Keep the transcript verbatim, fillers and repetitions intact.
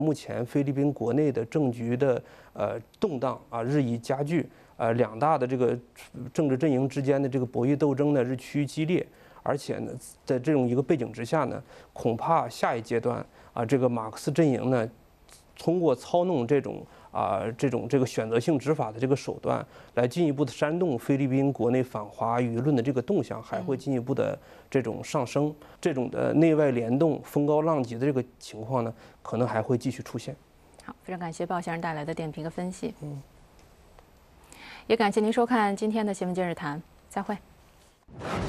目前菲律宾国内的政局的呃动荡啊日益加剧，呃两大的这个政治阵营之间的这个博弈斗争呢日趋激烈，而且呢在这种一个背景之下呢，恐怕下一阶段啊这个马克思阵营呢通过操弄这种啊这种这个选择性执法的这个手段，来进一步的煽动菲律宾国内反华舆论的这个动向，还会进一步的这种上升，这种的内外联动、风高浪急的这个情况呢，可能还会继续出现。 好，非常感谢鲍先生带来的点评和分析。嗯，也感谢您收看今天的新闻今日谈，再会。